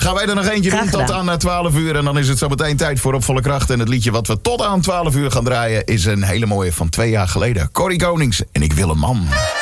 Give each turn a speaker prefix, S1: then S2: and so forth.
S1: gaan wij er nog eentje doen tot aan 12 uur. En dan is het zo meteen tijd voor Op Volle Kracht. En het liedje wat we tot aan 12 uur gaan draaien is een hele mooie van 2 jaar geleden. Corrie Konings en Ik wil een man.